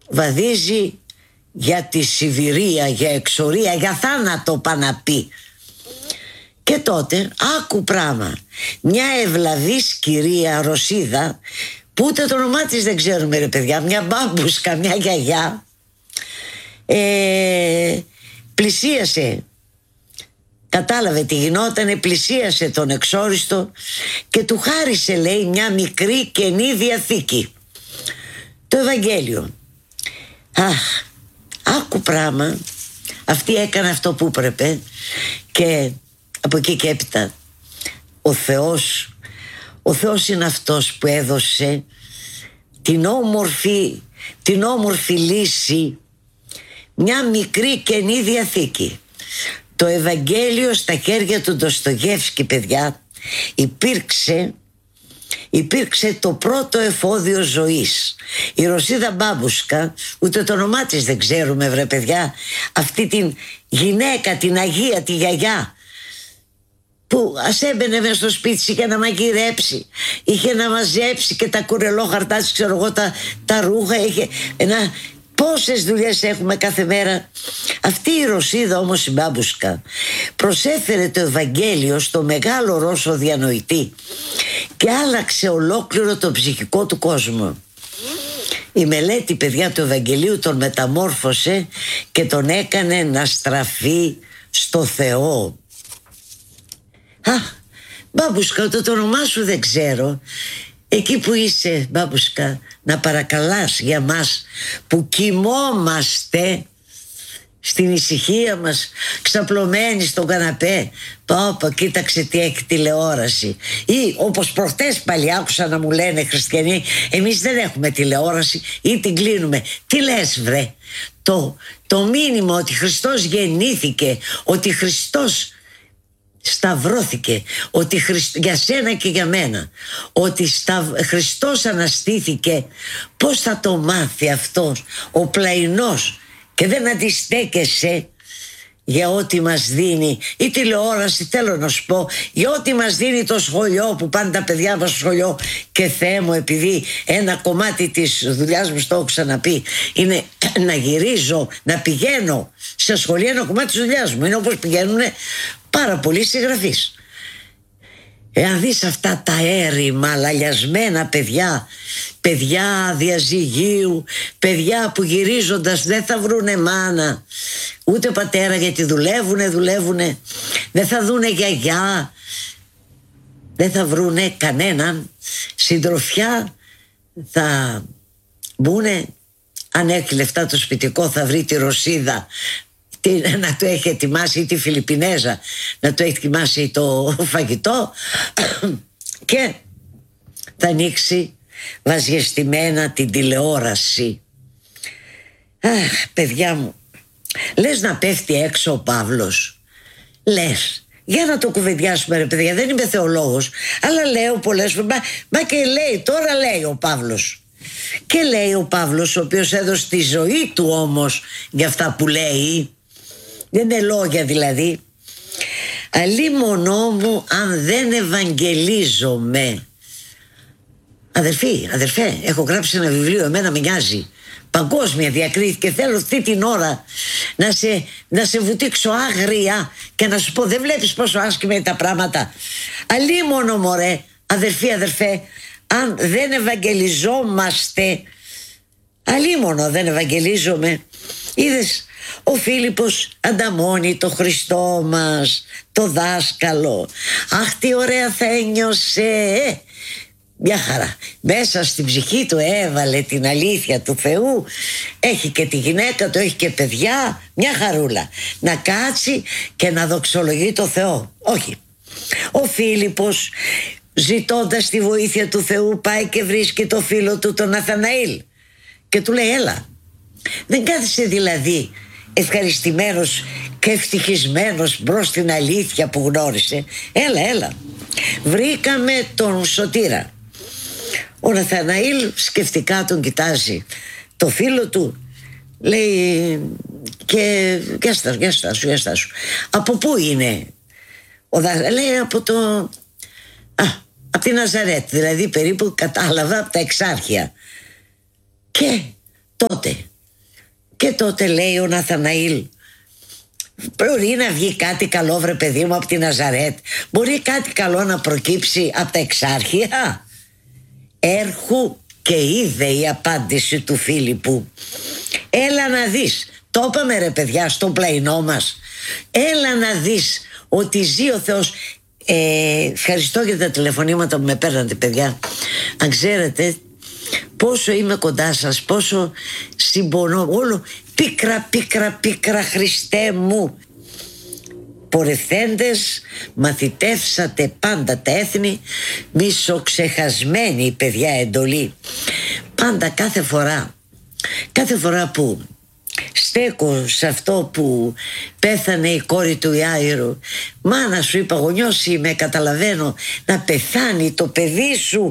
βαδίζει για τη Σιβηρία, για εξορία, για θάνατο πά να πει. Και τότε άκου πράγμα, μια ευλαβής κυρία Ρωσίδα, που ούτε το όνομά της δεν ξέρουμε ρε παιδιά, μια μπάμπουσκα, μια γιαγιά, πλησίασε, κατάλαβε τι γινότανε, πλησίασε τον εξόριστο και του χάρισε, λέει, μια μικρή καινή διαθήκη, το Ευαγγέλιο. Αχ, άκου πράγμα, αυτή έκανε αυτό που έπρεπε και από εκεί και έπειτα ο Θεός είναι αυτός που έδωσε την όμορφη λύση, μια μικρή καινή διαθήκη. Το Ευαγγέλιο στα χέρια του Ντοστογεύσκη, παιδιά, υπήρξε το πρώτο εφόδιο ζωής. Η Ρωσίδα Μπάμπουσκα, ούτε το όνομά της δεν ξέρουμε βρε παιδιά, αυτή την γυναίκα, την Αγία, τη γιαγιά, που ας έμπαινε μες στο σπίτι είχε να μαγειρέψει, είχε να μαζέψει και τα κουρελόχαρτά της, ξέρω εγώ, τα ρούχα, είχε πόσες δουλειές έχουμε κάθε μέρα. Αυτή η Ρωσίδα όμως, η Μπάμπουσκα, προσέφερε το Ευαγγέλιο στο μεγάλο Ρώσο διανοητή και άλλαξε ολόκληρο το ψυχικό του κόσμο. Η μελέτη, παιδιά, του Ευαγγελίου τον μεταμόρφωσε και τον έκανε να στραφεί στο Θεό. Μπάμπουσκα, το όνομά σου δεν ξέρω. Εκεί που είσαι, Μπάμπουσκα, να παρακαλάς για μας που κοιμόμαστε στην ησυχία μας, ξαπλωμένοι στον καναπέ. Πάπα, κοίταξε τι έχει τηλεόραση. Ή όπως προχτές πάλι άκουσα να μου λένε χριστιανοί, εμείς δεν έχουμε τηλεόραση ή την κλείνουμε. Τι λες βρε? Το μήνυμα ότι Χριστός γεννήθηκε, ότι Χριστός σταυρώθηκε, ότι για σένα και για μένα, ότι Χριστός αναστήθηκε, πώς θα το μάθει αυτός ο πλαϊνός και δεν αντιστέκεσαι για ό,τι μας δίνει η τηλεόραση, θέλω να σου πω, για ό,τι μας δίνει το σχολείο, που πάνε τα παιδιά μας στο σχολείο. Και Θεέ μου, επειδή ένα κομμάτι της δουλειάς μου, το έχω ξαναπεί, είναι να γυρίζω, να πηγαίνω σε σχολεία, ένα κομμάτι της δουλειάς μου είναι όπως πηγαίνουν πάρα πολλοί συγγραφείς. Εάν δεις αυτά τα έρημα λαλιασμένα παιδιά διαζυγίου, παιδιά που γυρίζοντας δεν θα βρουνε μάνα ούτε πατέρα, γιατί δουλεύουνε, δεν θα δούνε γιαγιά, δεν θα βρουνε κανέναν συντροφιά, θα μπουνε, αν έχει λεφτά το σπιτικό θα βρει τη Ρωσίδα να το έχει ετοιμάσει, ή τη Φιλιππινέζα να το έχει ετοιμάσει το φαγητό, και θα ανοίξει βαζιεστημένα την τηλεόραση. Αχ, παιδιά μου, λες να πέφτει έξω ο Παύλος? Λες, για να το κουβεντιάσουμε ρε παιδιά, δεν είμαι θεολόγος, αλλά λέω πολλές φορές, μα και λέει, τώρα λέει ο Παύλος. Και λέει ο Παύλος, ο οποίος έδωσε τη ζωή του όμως για αυτά που λέει, δεν είναι λόγια δηλαδή. Αλίμονό μου αν δεν ευαγγελίζομαι. Αδερφέ, έχω γράψει ένα βιβλίο, εμένα με νοιάζει, παγκόσμια διακρίθηκε, θέλω αυτή την ώρα να σε βουτήξω άγρια και να σου πω, δεν βλέπεις πόσο άσχημα είναι τα πράγματα? Αλίμονο μωρέ, αδερφέ, αν δεν ευαγγελιζόμαστε, αλίμονο δεν ευαγγελίζομαι. Είδες, ο Φίλιππος ανταμώνει το Χριστό μας, το δάσκαλο. Αχ, τι ωραία θα ένιωσε. Μια χαρά. Μέσα στην ψυχή του έβαλε την αλήθεια του Θεού. Έχει και τη γυναίκα του, έχει και παιδιά. Μια χαρούλα. Να κάτσει και να δοξολογεί το Θεό. Όχι. Ο Φίλιππος, ζητώντας τη βοήθεια του Θεού, πάει και βρίσκει το φίλο του τον Ναθαναήλ και του λέει, έλα. Δεν κάθισε δηλαδή ευχαριστημένος και ευτυχισμένος μπρος στην αλήθεια που γνώρισε. Έλα. Βρήκαμε τον Σωτήρα. Ο Ναθαναήλ σκεφτικά τον κοιτάζει το φίλο του, λέει, και για στάσου. Από πού είναι? Λέει από τη Ναζαρέτ, δηλαδή περίπου, κατάλαβα, από τα Εξάρχεια. Και τότε Και τότε λέει ο Ναθαναήλ, μπορεί να βγει κάτι καλό, βρε παιδί μου, από τη Ναζαρέτ? Μπορεί κάτι καλό να προκύψει από τα Εξάρχεια? Έρχου και είδε η απάντηση του Φίλιππου. Έλα να δεις, το είπαμε ρε παιδιά στον πλαϊνό μας, έλα να δεις ότι ζει ο Θεός. Ευχαριστώ για τα τηλεφωνήματα που με παίρνατε παιδιά. Αν ξέρετε πόσο είμαι κοντά σας, πόσο συμπονώ, όλο πίκρα Χριστέ μου. Πορευθέντες μαθητεύσατε πάντα τα έθνη, μισοξεχασμένη παιδιά εντολή. Πάντα κάθε φορά που στέκω σε αυτό που πέθανε η κόρη του Ιάηρου, μάνα σου είπα, γονιός είμαι, καταλαβαίνω, να πεθάνει το παιδί σου,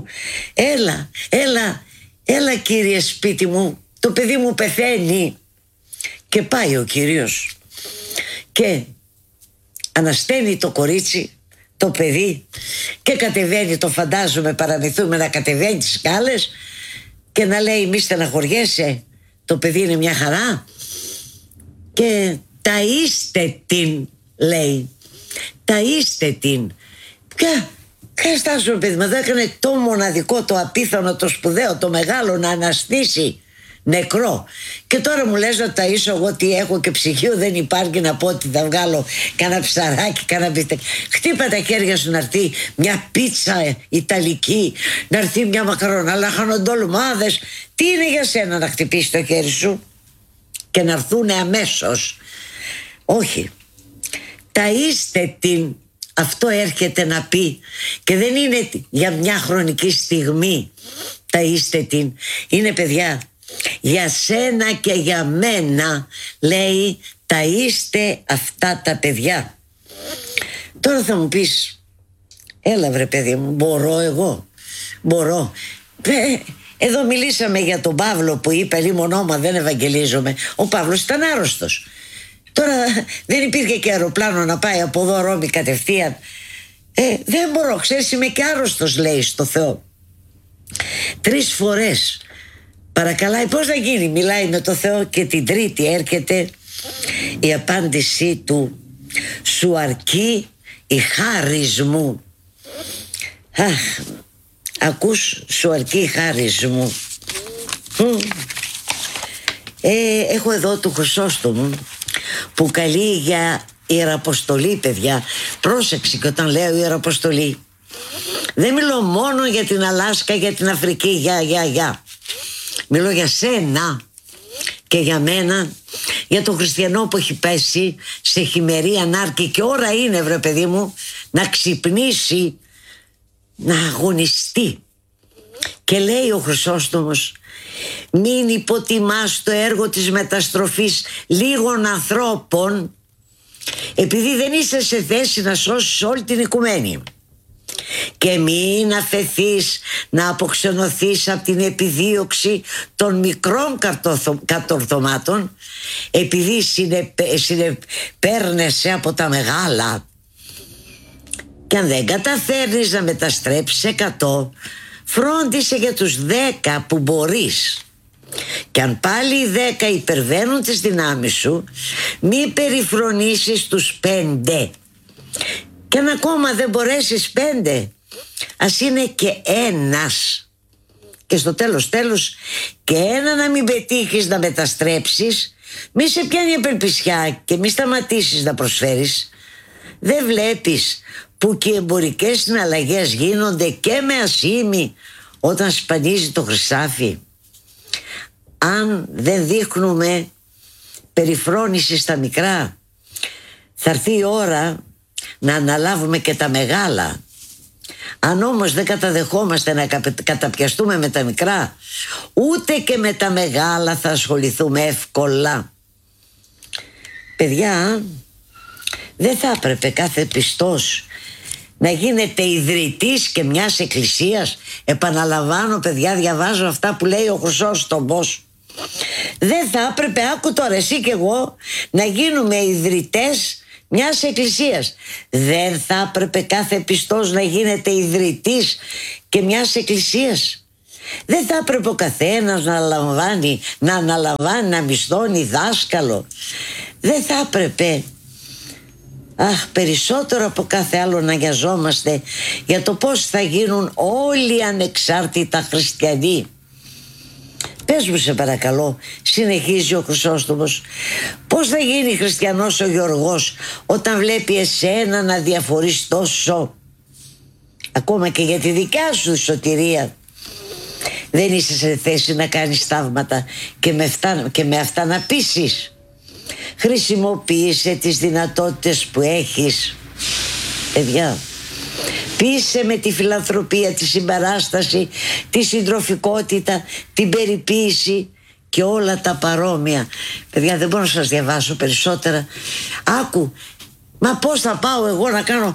έλα κύριε σπίτι μου, το παιδί μου πεθαίνει. Και πάει ο Κύριος και ανασταίνει το κορίτσι, το παιδί, και κατεβαίνει, το φαντάζομαι, παραμυθούμε να κατεβαίνει τις σκάλες και να λέει μη στεναχωριέσαι, το παιδί είναι μια χαρά. Και ταΐστε την, λέει, ταΐστε την. Και στάσουμε παιδί, μα δεν έκανε το μοναδικό, το απίθανο, το σπουδαίο, το μεγάλο, να αναστήσει νεκρό. Και τώρα μου λες να ταΐσω εγώ τι έχω και ψυγείο δεν υπάρχει, να πω ότι θα βγάλω κανένα ψαράκι, κανένα μπιστέκι. Χτύπα τα χέρια σου να έρθει μια πίτσα ιταλική, να έρθει μια μακαρόνα, λαχανοντολμάδες. Τι είναι για σένα να χτυπήσει το χέρι σου και να έρθουνε αμέσως? Όχι, ταΐστε την. Αυτό έρχεται να πει, και δεν είναι για μια χρονική στιγμή. Ταΐστε την, είναι παιδιά για σένα και για μένα, λέει, ταΐστε αυτά τα παιδιά. Τώρα θα μου πεις, έλα βρε παιδί μου, μπορώ εγώ? Μπορώ. Εδώ μιλήσαμε για τον Παύλο που είπε λίμωνόμα δεν ευαγγελίζομαι. Ο Παύλος ήταν άρρωστος. Τώρα δεν υπήρχε και αεροπλάνο να πάει από εδώ Ρώμη κατευθείαν. Δεν μπορώ, ξέρεις, είμαι και άρρωστος, λέει στο Θεό. 3 φορές παρακαλάει, πώς να γίνει, μιλάει με το Θεό, και την τρίτη έρχεται η απάντησή του, σου αρκεί η χάρις μου. Αχ, ακούς, σου αρκεί η χάρις μου. Έχω εδώ του Χρυσόστομου που καλεί για ιεραποστολή, παιδιά. Πρόσεξε, και όταν λέω ιεραποστολή δεν μιλώ μόνο για την Αλάσκα, για την Αφρική, μιλώ για σένα και για μένα, για τον χριστιανό που έχει πέσει σε χειμερή ανάρκη και ώρα είναι, βρε παιδί μου, να ξυπνήσει, να αγωνιστεί. Και λέει ο Χρυσόστομος, μην υποτιμάς το έργο της μεταστροφής λίγων ανθρώπων, επειδή δεν είσαι σε θέση να σώσεις όλη την οικουμένη. Και μην αφεθείς να αποξενωθείς από την επιδίωξη των μικρών κατορθωμάτων, επειδή συνεπέρνεσαι από τα μεγάλα. Και αν δεν καταφέρνεις να μεταστρέψεις 100, φρόντισε για τους 10 που μπορείς. Και αν πάλι οι 10 υπερβαίνουν τις δυνάμεις σου, μη περιφρονήσεις τους 5. Και αν ακόμα δεν μπορέσεις 5, ας είναι και ένας. Και στο τέλος και ένα να μην πετύχεις να μεταστρέψεις, μη σε πιάνει απελπισιά και μη σταματήσεις να προσφέρεις. Δεν βλέπεις που και οι εμπορικές συναλλαγές γίνονται και με ασήμι όταν σπανίζει το χρυσάφι? Αν δεν δείχνουμε περιφρόνηση στα μικρά, θα έρθει η ώρα να αναλάβουμε και τα μεγάλα. Αν όμως δεν καταδεχόμαστε να καταπιαστούμε με τα μικρά, ούτε και με τα μεγάλα θα ασχοληθούμε εύκολα. Παιδιά, δεν θα έπρεπε κάθε πιστός να γίνεται ιδρυτής και μιας εκκλησίας? Επαναλαμβάνω παιδιά, διαβάζω αυτά που λέει ο Χρυσόστομος. Δεν θα έπρεπε, άκου τώρα εσύ και εγώ, να γίνουμε ιδρυτές μιας εκκλησίας? Δεν θα έπρεπε κάθε πιστός να γίνεται ιδρυτής και μιας εκκλησίας? Δεν θα έπρεπε ο καθένας να αναλαμβάνει, να μισθώνει δάσκαλο? Δεν θα έπρεπε περισσότερο από κάθε άλλο να νοιαζόμαστε για το πώς θα γίνουν όλοι ανεξάρτητα χριστιανοί? Πες μου σε παρακαλώ, συνεχίζει ο Χρυσόστομος, πώς θα γίνει χριστιανός ο Γιώργος όταν βλέπει εσένα να διαφορείς τόσο, ακόμα και για τη δικιά σου σωτηρία? Δεν είσαι σε θέση να κάνεις θαύματα και με αυτά να πείσεις. Χρησιμοποίησε τις δυνατότητες που έχεις, παιδιά. Πείσε με τη φιλανθρωπία, τη συμπαράσταση, τη συντροφικότητα, την περιποίηση και όλα τα παρόμοια. Παιδιά, δεν μπορώ να σας διαβάσω περισσότερα. Άκου, μα πώς θα πάω εγώ να κάνω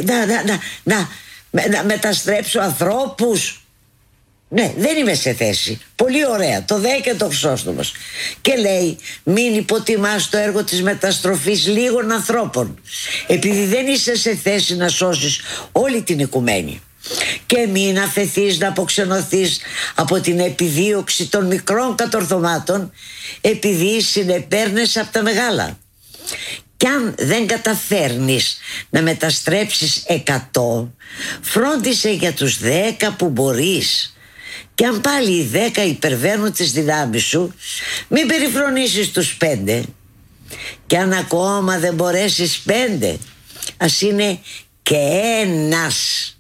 να μεταστρέψω ανθρώπους? Ναι, δεν είμαι σε θέση. Πολύ ωραία, το ΔΕ και το Χρυσόστομος. Και λέει, μην υποτιμάς το έργο της μεταστροφής λίγων ανθρώπων, επειδή δεν είσαι σε θέση να σώσεις όλη την οικουμένη. Και μην αφεθείς να αποξενωθείς από την επιδίωξη των μικρών κατορθωμάτων, επειδή συνεπέρνεσαι από τα μεγάλα. Κι αν δεν καταφέρνεις να μεταστρέψεις 100, φρόντισε για τους 10 που μπορείς. Και αν πάλι οι 10 υπερβαίνουν τις δυνάμεις σου, μην περιφρονήσεις τους 5. Και αν ακόμα δεν μπορέσεις 5, ας είναι και ένας.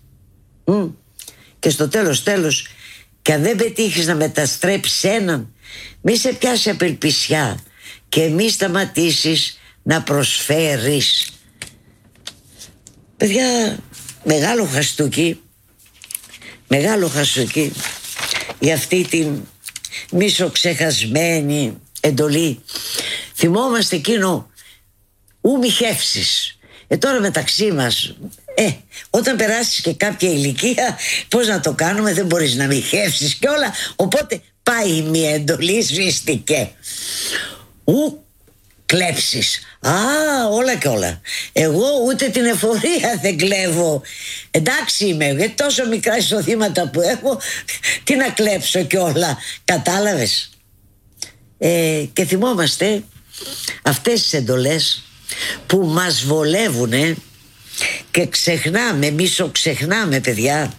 Και στο τέλος, και αν δεν πετύχεις να μεταστρέψεις έναν, μη σε πιάσει απελπισιά και μη σταματήσεις να προσφέρεις. Παιδιά, μεγάλο χαστούκι για αυτή την μισοξεχασμένη εντολή. Θυμόμαστε εκείνο ου μη χεύσεις. Τώρα μεταξύ μας, όταν περάσεις και κάποια ηλικία, πώς να το κάνουμε, δεν μπορείς να μη χεύσεις και όλα, οπότε πάει μια εντολή, σβήστηκε. Ου κλέψεις. Όλα και όλα. Εγώ ούτε την εφορία δεν κλέβω. Εντάξει είμαι, γιατί τόσο μικρά εισοδήματα που έχω, τι να κλέψω και όλα. Κατάλαβες? Και θυμόμαστε αυτές τις εντολές που μας βολεύουνε και ξεχνάμε, μισοξεχνάμε, παιδιά,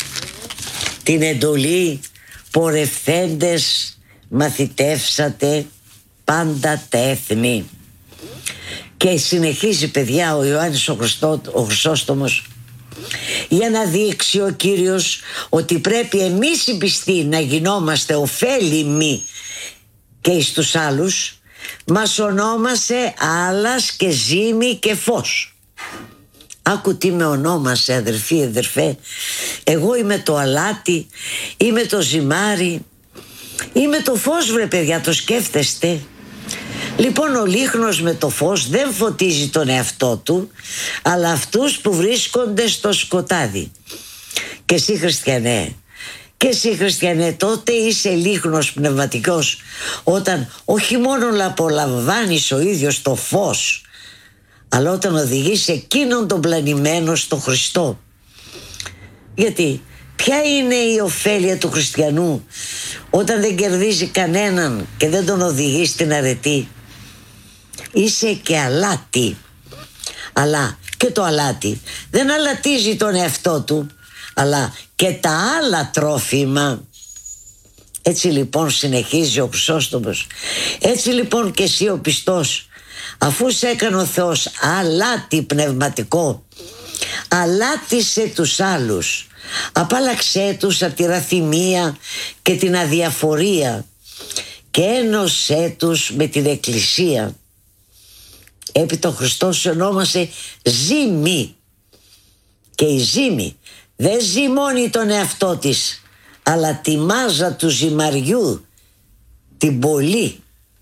την εντολή πορευθέντες μαθητεύσατε πάντα τα έθνη. Και συνεχίζει, παιδιά, ο Ιωάννης ο Χρυσόστομος, για να δείξει ο Κύριος ότι πρέπει εμείς οι πιστοί να γινόμαστε ωφέλιμοι και εις τους άλλους, μας ονόμασε Άλλας και Ζήμη και Φως. Άκου τι με ονόμασε, αδερφέ. Εγώ είμαι το αλάτι, είμαι το ζυμάρι, είμαι το φως, βρε παιδιά, το σκέφτεστε? Λοιπόν, ο λίχνος με το φως δεν φωτίζει τον εαυτό του, αλλά αυτούς που βρίσκονται στο σκοτάδι. Και εσύ χριστιανέ, τότε είσαι λίχνος πνευματικός, όταν όχι μόνο απολαμβάνεις ο ίδιος το φως, αλλά όταν οδηγείς εκείνον τον πλανημένο στο Χριστό. Γιατί ποια είναι η ωφέλεια του χριστιανού όταν δεν κερδίζει κανέναν και δεν τον οδηγεί στην αρετή? Είσαι και αλάτι. Αλλά και το αλάτι δεν αλατίζει τον εαυτό του, αλλά και τα άλλα τρόφιμα. Έτσι λοιπόν, συνεχίζει ο Χρυσόστομος, έτσι λοιπόν και εσύ ο πιστός, αφού σε έκανε ο Θεός αλάτι πνευματικό, αλάτισε τους άλλους, απάλαξέ τους από τη ραθυμία και την αδιαφορία και ένωσέ τους με την Εκκλησία. Έπειτα ο Χριστός ονόμασε ζήμη, και η ζήμη δεν ζυμώνει τον εαυτό της, αλλά τη μάζα του ζυμαριού, την πολύ.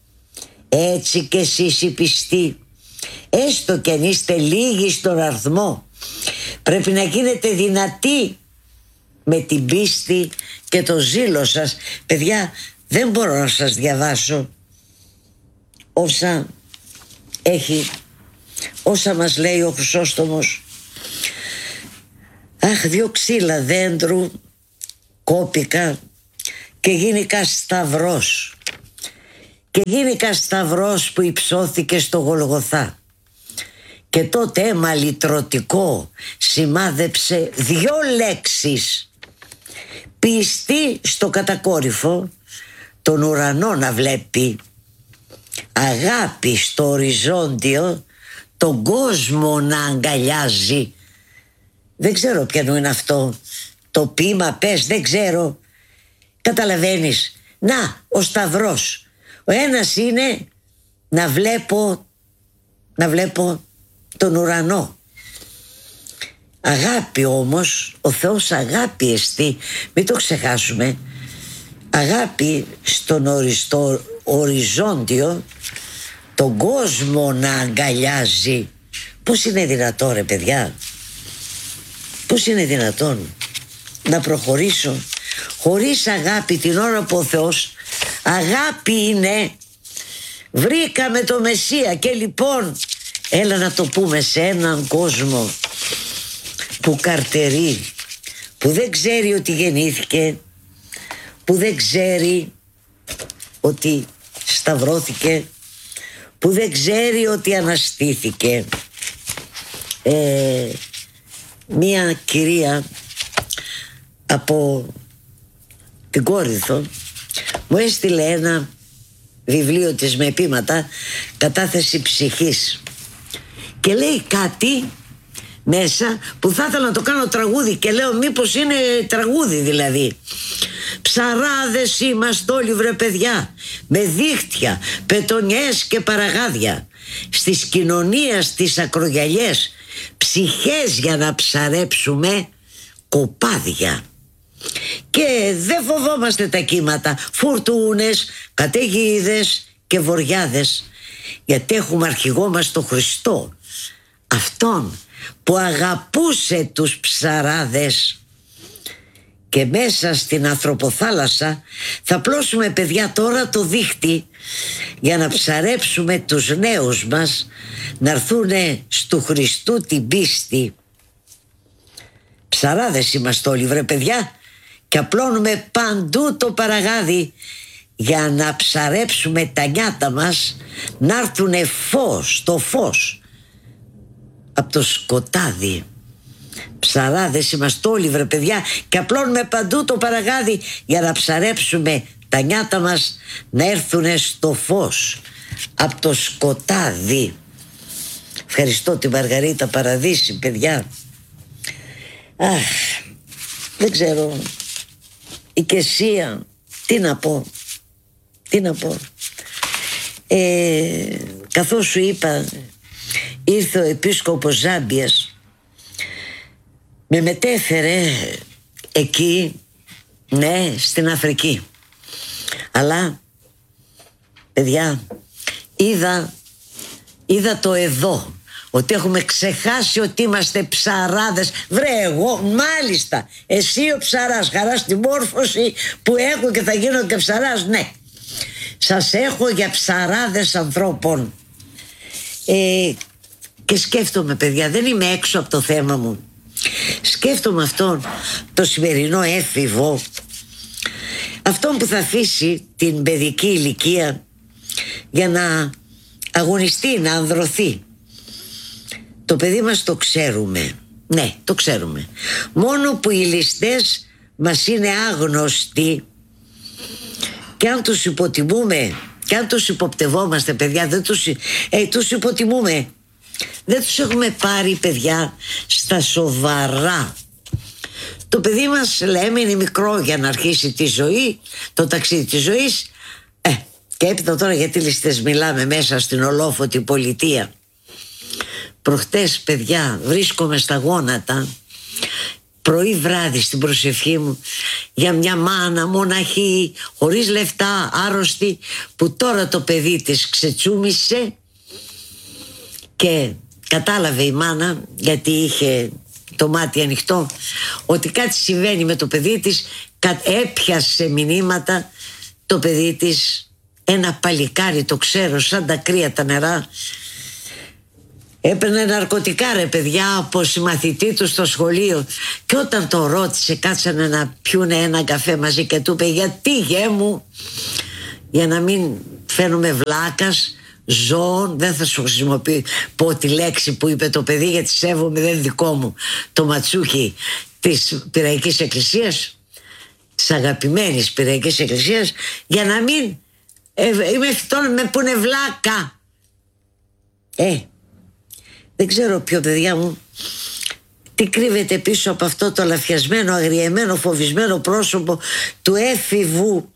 Έτσι και εσείς οι πιστοί, έστω κι αν είστε λίγοι στον αριθμό, πρέπει να γίνετε δυνατοί με την πίστη και το ζήλο σας. Παιδιά, δεν μπορώ να σας διαβάσω όσα μας λέει ο Χρυσόστομος. Αχ, 2 ξύλα δέντρου κόπηκα και γίνηκα σταυρός. Και γίνηκα σταυρός που υψώθηκε στο Γολγοθά. Και τότε αίμα λυτρωτικό σημάδεψε 2 λέξεις. Πιστή στο κατακόρυφο, τον ουρανό να βλέπει. Αγάπη στο οριζόντιο, τον κόσμο να αγκαλιάζει. Δεν ξέρω ποιανού είναι αυτό. Το ποίημα πες, δεν ξέρω. Καταλαβαίνεις. Να, ο σταυρός. Ο ένας είναι να βλέπω τον ουρανό. Αγάπη όμως, ο Θεός αγάπη εστί, μην το ξεχάσουμε. Αγάπη στον οριζόντιο, τον κόσμο να αγκαλιάζει. Πώς είναι δυνατόν ρε παιδιά? Πώς είναι δυνατόν να προχωρήσω χωρίς αγάπη την ώρα που ο Θεός αγάπη είναι? Βρήκαμε το Μεσσία και λοιπόν έλα να το πούμε σε έναν κόσμο που καρτερεί, που δεν ξέρει ότι γεννήθηκε, που δεν ξέρει ότι σταυρώθηκε, που δεν ξέρει ότι αναστήθηκε. Μία κυρία από την Κόρινθο μου έστειλε ένα βιβλίο της με ποίηματα, κατάθεση ψυχής, και λέει κάτι μέσα που θα ήθελα να το κάνω τραγούδι και λέω μήπως είναι τραγούδι δηλαδή. Ψαράδες είμαστε όλοι βρε παιδιά, με δίχτυα, πετονιές και παραγάδια, στις κοινωνίες τις ακρογιαλιές, ψυχές για να ψαρέψουμε κοπάδια. Και δεν φοβόμαστε τα κύματα, φουρτούνες, καταιγίδες και βοριάδες, γιατί έχουμε αρχηγό μας τον Χριστό, αυτόν που αγαπούσε τους ψαράδες. Και μέσα στην ανθρωποθάλασσα θα πλώσουμε παιδιά τώρα το δίχτυ για να ψαρέψουμε τους νέους μας να έρθουνε στου Χριστού την πίστη. Ψαράδες είμαστε όλοι βρε παιδιά, και απλώνουμε παντού το παραγάδι για να ψαρέψουμε τα νιάτα μας να έρθουνε φως, το φως από το σκοτάδι. Ψαράδες είμαστε όλοι βρε παιδιά, και απλώνουμε παντού το παραγάδι για να ψαρέψουμε τα νιάτα μας να έρθουνε στο φως από το σκοτάδι. Ευχαριστώ τη Μαργαρίτα Παραδίση παιδιά. Αχ, δεν ξέρω, η Κεσία, τι να πω. Καθώς σου είπα, ήρθε ο επίσκοπος Ζάμπιας, με μετέφερε εκεί, ναι, στην Αφρική. Αλλά παιδιά, είδα το εδώ, ότι έχουμε ξεχάσει ότι είμαστε ψαράδες. Βρε εγώ, μάλιστα, εσύ ο ψαράς, χαρά στη μόρφωση που έχω και θα γίνω και ψαράς. Ναι, σας έχω για ψαράδες ανθρώπων. Και σκέφτομαι παιδιά, δεν είμαι έξω από το θέμα μου. Σκέφτομαι αυτόν το σημερινό έφηβο, αυτόν που θα αφήσει την παιδική ηλικία για να αγωνιστεί, να ανδρωθεί. Το παιδί μας το ξέρουμε. Ναι, το ξέρουμε. Μόνο που οι ληστές μας είναι άγνωστοι, και αν τους υποτιμούμε και αν τους υποπτευόμαστε παιδιά, δεν τους υποτιμούμε. Δεν τους έχουμε πάρει παιδιά στα σοβαρά. Το παιδί μας λέμε είναι μικρό για να αρχίσει τη ζωή, το ταξίδι της ζωής. Και έπειτα τώρα γιατί ληστές μιλάμε μέσα στην ολόφωτη πολιτεία. Προχτές παιδιά βρίσκομαι στα γόνατα, πρωί βράδυ στην προσευχή μου, για μια μάνα μοναχή, χωρίς λεφτά, άρρωστη, που τώρα το παιδί της ξετσούμισε και κατάλαβε η μάνα, γιατί είχε το μάτι ανοιχτό, ότι κάτι συμβαίνει με το παιδί της. Έπιασε μηνύματα το παιδί της, ένα παλικάρι, το ξέρω, σαν τα κρύα τα νερά, έπαιρνε ναρκωτικά ρε παιδιά από συμμαθητή του στο σχολείο, και όταν το ρώτησε κάτσανε να πιούνε ένα καφέ μαζί και του είπε γιατί γέ μου, για να μην φαίνομαι βλάκας ζώων, δεν θα σου χρησιμοποιώ τη λέξη που είπε το παιδί γιατί σέβομαι, δεν είναι δικό μου το ματσούκι της Πειραϊκής Εκκλησίας, της αγαπημένης Πειραϊκής Εκκλησίας, για να μην είμαι φτών με που είναι βλάκα. Δεν ξέρω ποιο, παιδιά μου, τι κρύβεται πίσω από αυτό το λαφιασμένο, αγριεμένο, φοβισμένο πρόσωπο του έφηβου.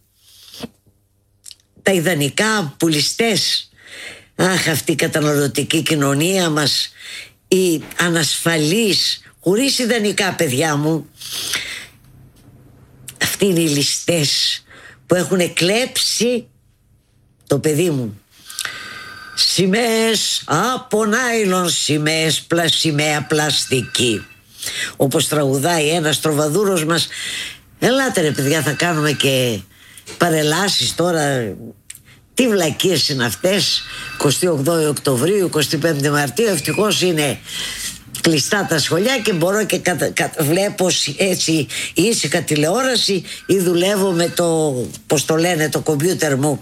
Τα ιδανικά πουλιστές. Αχ, αυτή η καταναλωτική κοινωνία μας, η ανασφαλής, χωρίς ιδανικά, παιδιά μου. Αυτοί είναι οι ληστές που έχουν κλέψει το παιδί μου. Σημαίες από νάιλον, σημαία πλαστική. Όπως τραγουδάει ένας τροβαδούρος μας. Ελάτε ρε παιδιά, θα κάνουμε και παρελάσεις τώρα. Τι βλακίες είναι αυτές. 28 Οκτωβρίου, 25 Μαρτίου. Ευτυχώς είναι κλειστά τα σχολεία και μπορώ και βλέπω έτσι ήσυχα τηλεόραση ή δουλεύω με το, πώς το λένε, το κομπιούτερ μου.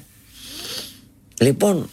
Λοιπόν,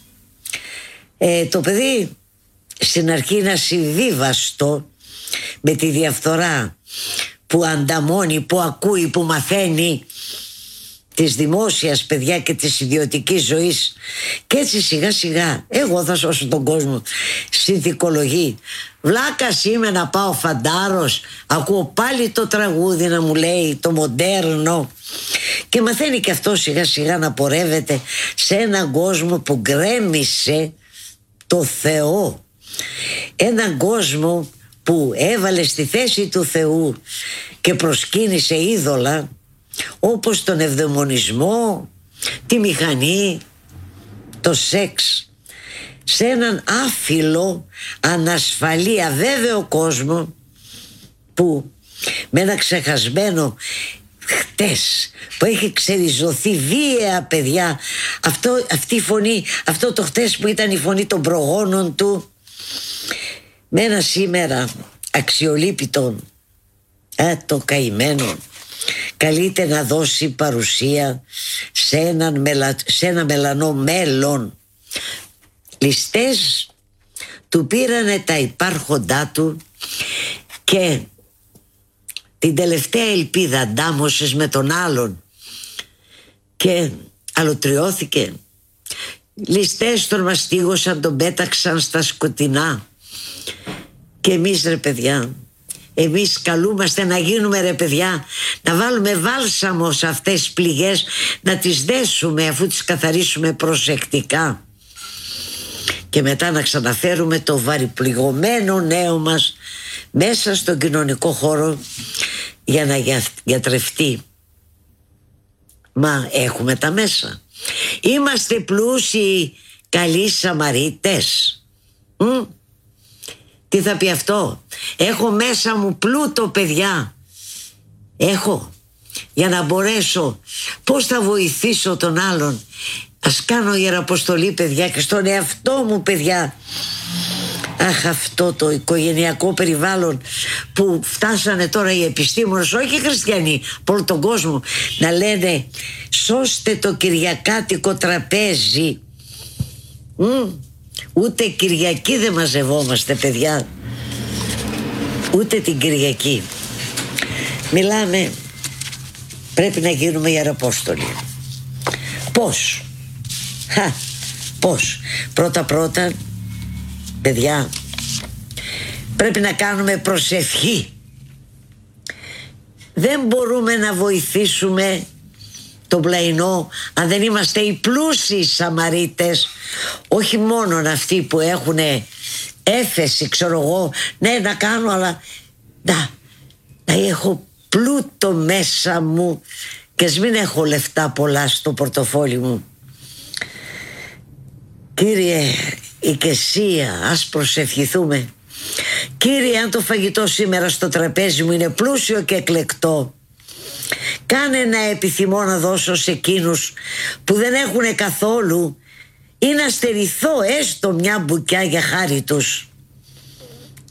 το παιδί στην αρχή είναι ασυμβίβαστο με τη διαφθορά που ανταμώνει, που ακούει, που μαθαίνει της δημόσιας, παιδιά, και της ιδιωτικής ζωής, και έτσι σιγά σιγά εγώ θα σώσω τον κόσμο. Συνθηκολογεί. Βλάκας είμαι να πάω φαντάρος, ακούω πάλι το τραγούδι να μου λέει το μοντέρνο, και μαθαίνει και αυτό σιγά σιγά να πορεύεται σε έναν κόσμο που γκρέμισε το Θεό, έναν κόσμο που έβαλε στη θέση του Θεού και προσκύνησε είδωλα όπως τον ευδαιμονισμό, τη μηχανή, το σεξ, σε έναν άφιλο, ανασφαλή, αβέβαιο κόσμο που με ένα ξεχασμένο χτες που έχει ξεριζωθεί βίαια, παιδιά, αυτή η φωνή, αυτό το χτες που ήταν η φωνή των προγόνων του, με ένα σήμερα αξιολύπητο, το καημένο, καλείται να δώσει παρουσία σε ένα μελανό μέλλον. Ληστές του πήρανε τα υπάρχοντά του και την τελευταία ελπίδα αντάμωσες με τον άλλον και αλωτριώθηκε. Ληστές τον μαστίγωσαν, τον πέταξαν στα σκοτεινά. Και εμείς ρε παιδιά, εμείς καλούμαστε να γίνουμε ρε παιδιά, να βάλουμε βάλσαμο σε αυτές τις πληγές, να τις δέσουμε αφού τις καθαρίσουμε προσεκτικά και μετά να ξαναφέρουμε το βαρυπληγωμένο νέο μας μέσα στον κοινωνικό χώρο για να γιατρευτεί. Μα έχουμε τα μέσα. Είμαστε πλούσιοι καλοί Σαμαρίτες. Τι θα πει αυτό? Έχω μέσα μου πλούτο, παιδιά. Έχω, για να μπορέσω. Πώς θα βοηθήσω τον άλλον? Ας κάνω ιεραποστολή, παιδιά, και στον εαυτό μου, παιδιά. Αχ, αυτό το οικογενειακό περιβάλλον που φτάσανε τώρα οι επιστήμονες, όχι οι χριστιανοί, από όλο τον κόσμο, να λένε σώστε το κυριακάτικο τραπέζι. Ούτε Κυριακή δεν μαζευόμαστε, παιδιά. Ούτε την Κυριακή. Μιλάμε, πρέπει να γίνουμε ιεραπόστολοι. Πώς? Πώς? Πρώτα, παιδιά, πρέπει να κάνουμε προσευχή. Δεν μπορούμε να βοηθήσουμε τον πλαϊνό αν δεν είμαστε οι πλούσιοι Σαμαρίτες, όχι μόνο αυτοί που έχουν έφεση, ξέρω εγώ, ναι, να κάνω, αλλά να έχω πλούτο μέσα μου και ας μην έχω λεφτά πολλά στο πορτοφόλι μου. Κύριε Οικεσία, ας προσευχηθούμε. Κύριε, αν το φαγητό σήμερα στο τραπέζι μου είναι πλούσιο και εκλεκτό, κάνε ένα επιθυμώ να δώσω σε εκείνους που δεν έχουν καθόλου ή να στερηθώ έστω μια μπουκιά για χάρη τους.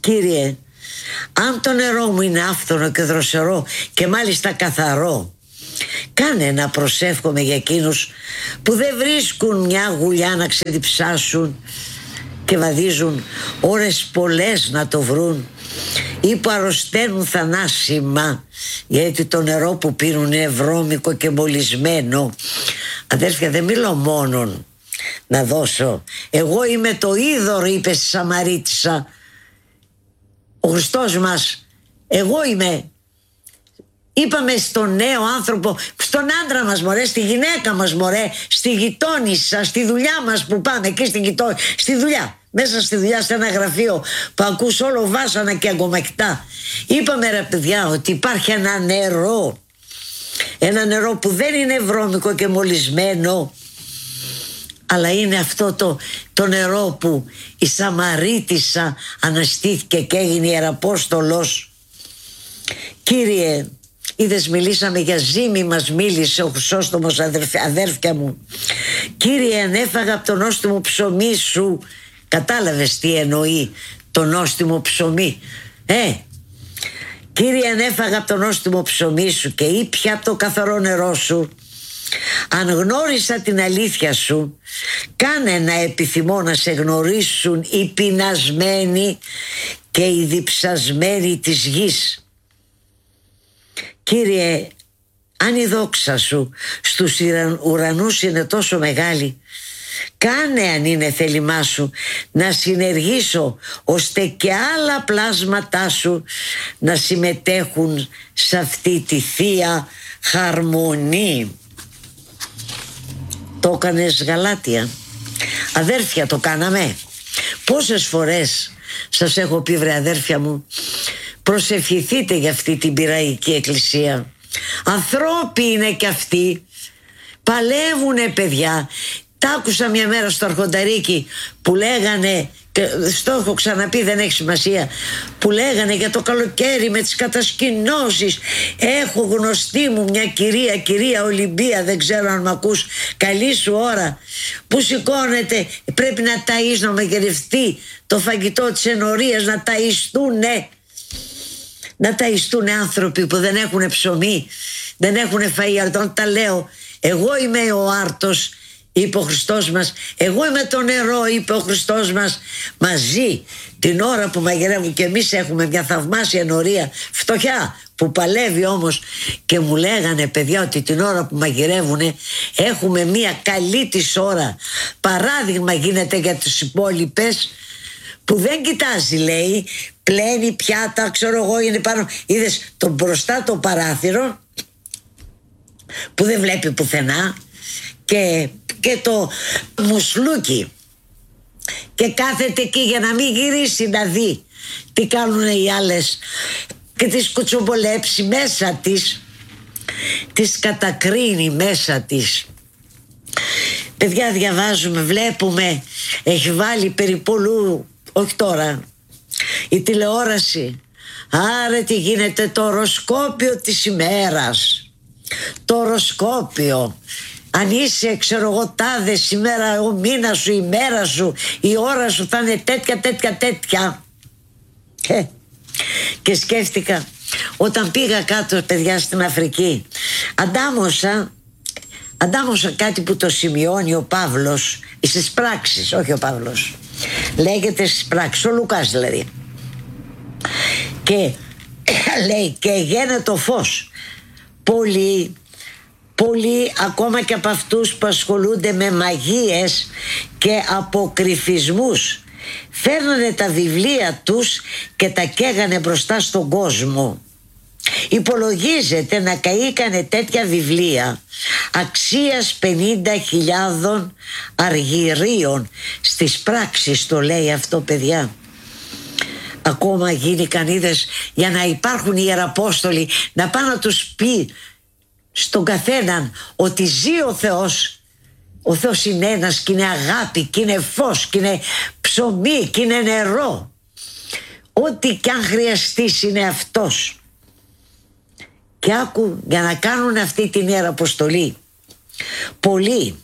Κύριε, αν το νερό μου είναι άφθονο και δροσερό και μάλιστα καθαρό, κάνε να προσεύχομαι για εκείνους που δεν βρίσκουν μια γουλιά να ξεδιψάσουν και βαδίζουν ώρες πολλές να το βρουν, ή που αρρωσταίνουν θανάσιμα γιατί το νερό που πίνουν είναι βρώμικο και μολυσμένο. Αδέρφια, δεν μιλώ μόνον να δώσω. Εγώ είμαι το είδωρ, είπε στη Σαμαρίτισσα ο Χριστός μας. Εγώ είμαι. Είπαμε στον νέο άνθρωπο, στον άντρα μας μωρέ, στη γυναίκα μας μωρέ, στη γειτόνισσα, στη δουλειά μας που πάμε εκεί στη δουλειά, μέσα στη δουλειά, σε ένα γραφείο που ακούς όλο βάσανα και αγκομακτά. Είπαμε ρε παιδιά ότι υπάρχει ένα νερό που δεν είναι βρώμικο και μολυσμένο, αλλά είναι αυτό το νερό που η Σαμαρίτισσα αναστήθηκε και έγινε ιεραπόστολος. Κύριε, είδες, μιλήσαμε για ζύμη, μας μίλησε ο Χρυσόστομος, αδέρφια μου. Κύριε, ανέφαγα από το νόστιμο ψωμί σου. Κατάλαβες τι εννοεί το νόστιμο ψωμί? Κύριε, ανέφαγα από το νόστιμο ψωμί σου και ήπια από το καθαρό νερό σου. Αν γνώρισα την αλήθεια σου, κάνε να επιθυμώ να σε γνωρίσουν οι πεινασμένοι και οι διψασμένοι της γης. Κύριε, αν η δόξα σου στους ουρανούς είναι τόσο μεγάλη, κάνε, αν είναι θέλημά σου, να συνεργήσω ώστε και άλλα πλάσματά σου να συμμετέχουν σε αυτή τη θεία χαρμονή. Το έκανες, Γαλάτια? Αδέρφια, το κάναμε. Πόσες φορές σας έχω πει, βρε αδέρφια μου, προσευχηθείτε για αυτή την πειραϊκή εκκλησία. Ανθρώποι είναι κι αυτοί, παλεύουνε παιδιά. Τ' άκουσα μια μέρα στο Αρχονταρίκι που λέγανε, στο έχω ξαναπεί, δεν έχει σημασία, που λέγανε για το καλοκαίρι με τις κατασκηνώσεις. Έχω γνωστή μου μια κυρία Ολυμπία, δεν ξέρω αν μ' ακούς, καλή σου ώρα, που σηκώνεται, πρέπει να ταΐς, να μαγειρευτεί το φαγητό της ενορίας, να ταΐστουνε. Να ταΐστουνε άνθρωποι που δεν έχουν ψωμί, δεν έχουν φαΐ. Αν τα λέω, εγώ είμαι ο άρτος, είπε ο Χριστός μας, εγώ είμαι το νερό, είπε ο Χριστός μας. Μαζί την ώρα που μαγειρεύουν, και εμείς έχουμε μια θαυμάσια ενορία, φτωχιά, που παλεύει όμως, και μου λέγανε παιδιά ότι την ώρα που μαγειρεύουνε έχουμε μια καλή της ώρα. Παράδειγμα γίνεται για τους υπόλοιπες, που δεν κοιτάζει, λέει, πλένει πιάτα, ξέρω εγώ, είναι πάνω. Είδες το μπροστά το παράθυρο που δεν βλέπει πουθενά, και το μουσλούκι, και κάθεται εκεί για να μην γυρίσει να δει τι κάνουν οι άλλες, και τις κουτσομπολέψει μέσα της, τις κατακρίνει μέσα της. Παιδιά, διαβάζουμε, βλέπουμε, έχει βάλει περιπολού, όχι τώρα, η τηλεόραση. Άρα τι γίνεται, το οροσκόπιο της ημέρας. Το οροσκόπιο. Αν είσαι, ξέρω εγώ, τάδε σήμερα, ο μήνας σου, η μέρα σου, η ώρα σου θα είναι τέτοια. Και σκέφτηκα, όταν πήγα κάτω, παιδιά, στην Αφρική, αντάμωσα κάτι που το σημειώνει ο Παύλος στις πράξεις, όχι ο Παύλος, λέγεται στις πράξεις, ο Λουκάς δηλαδή. Και λέει, και γένε το φως. Πολλοί ακόμα και από αυτούς που ασχολούνται με μαγείες και αποκρυφισμούς φέρνανε τα βιβλία τους και τα καίγανε μπροστά στον κόσμο. Υπολογίζεται να καήκανε τέτοια βιβλία αξίας 50.000 αργυρίων. Στις πράξεις το λέει αυτό, παιδιά. Ακόμα γίνει κανίδες για να υπάρχουν οι Ιεραπόστολοι, να πάνε να τους πει στον καθέναν ότι ζει ο Θεός. Ο Θεός είναι ένας και είναι αγάπη και είναι φως και είναι ψωμί και είναι νερό. Ό,τι κι αν χρειαστείς είναι αυτός. Και άκου, για να κάνουν αυτή την Ιεραποστολή, πολλοί,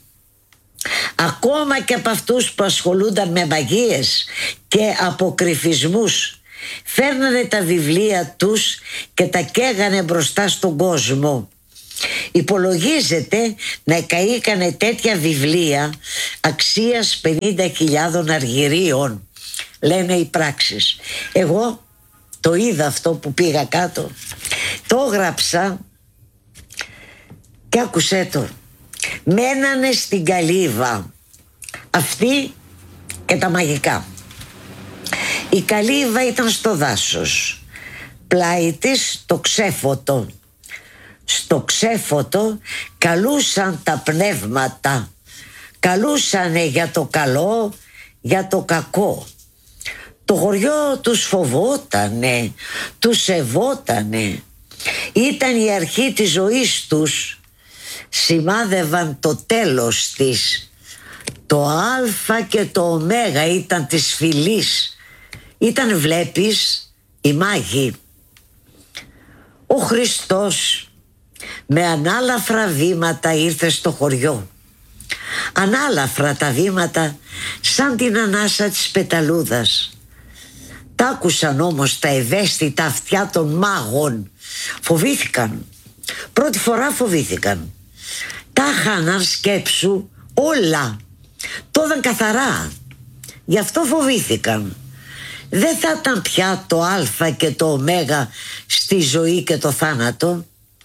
ακόμα και από αυτούς που ασχολούνταν με μαγείες και αποκρυφισμούς, φέρνανε τα βιβλία τους και τα καίγανε μπροστά στον κόσμο. Υπολογίζεται να καήκανε τέτοια βιβλία αξίας 50.000 αργυρίων, λένε οι πράξεις. Εγώ το είδα αυτό που πήγα κάτω, το γράψα και άκουσέ το. Μένανε στην καλύβα αυτή και τα μαγικά. Η καλύβα ήταν στο δάσος, πλάι της το ξέφωτο. Στο ξέφωτο καλούσαν τα πνεύματα, καλούσανε για το καλό, για το κακό. Το χωριό τους φοβότανε, τους σεβότανε. Ήταν η αρχή της ζωής τους, σημάδευαν το τέλος της. Το Α και το Ω ήταν της φυλής. Ήταν, βλέπεις, οι μάγοι. Ο Χριστός με ανάλαφρα βήματα ήρθε στο χωριό. Ανάλαφρα τα βήματα, σαν την ανάσα της πεταλούδας. Τ' άκουσαν όμως τα ευαίσθητα αυτιά των μάγων. Φοβήθηκαν. Πρώτη φορά φοβήθηκαν. Τα χάναν, σκέψου, όλα. Το είδαν καθαρά. Γι' αυτό φοβήθηκαν. Δεν θα ήταν πια το Α και το Ω στη ζωή και το θάνατο.